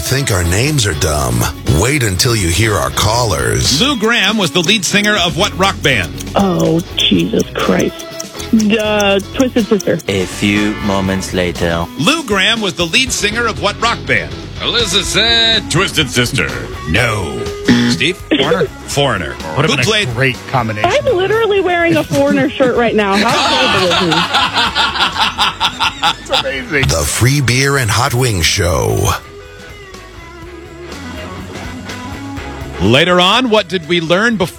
think our names are dumb? Wait until you hear our callers. Lou Gramm was the lead singer of what rock band? Oh, Jesus Christ. Twisted Sister. A few moments later. Lou Gramm was the lead singer of what rock band? Alyssa said Twisted Sister. No. Steve? Foreigner? Foreigner. Would have Who been played? a great combination. I'm literally wearing a Foreigner shirt right now. How horrible is he? It's amazing. The Free Beer and Hot Wings Show. Later on, what did we learn before?